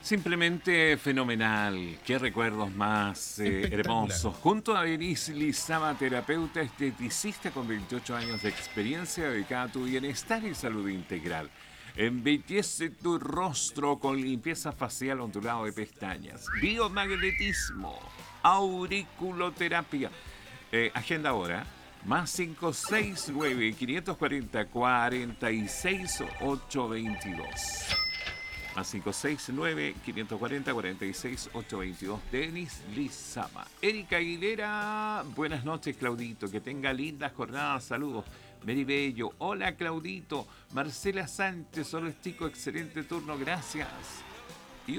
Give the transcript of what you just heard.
Simplemente fenomenal. Qué recuerdos más Espectacular. hermosos. Junto a Denise Lizama, terapeuta esteticista con 28 años de experiencia dedicada a tu bienestar y salud integral. Embellece tu rostro con limpieza facial, ondulado de pestañas, biomagnetismo, auriculoterapia. Agenda ahora. Más 569 540 46 822. Más 569-540-46822. Denis Lizama. Erika Aguilera. Buenas noches, Claudito. Que tenga lindas jornadas. Saludos. Mary Bello. Hola, Claudito. Marcela Sánchez. Solo chico. Excelente turno. Gracias.